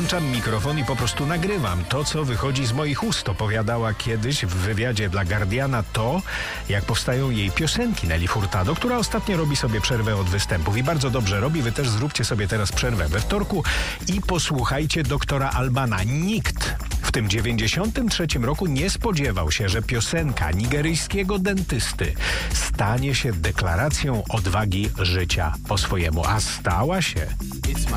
włączam mikrofon i po prostu nagrywam to, co wychodzi z moich ust. Opowiadała kiedyś w wywiadzie dla Guardiana to, jak powstają jej piosenki, Nelly Furtado, która ostatnio robi sobie przerwę od występów i bardzo dobrze robi. Wy też zróbcie sobie teraz przerwę we wtorku i posłuchajcie doktora Albana. Nikt w tym 93 roku nie spodziewał się, że piosenka nigeryjskiego dentysty stanie się deklaracją odwagi życia po swojemu, a stała się.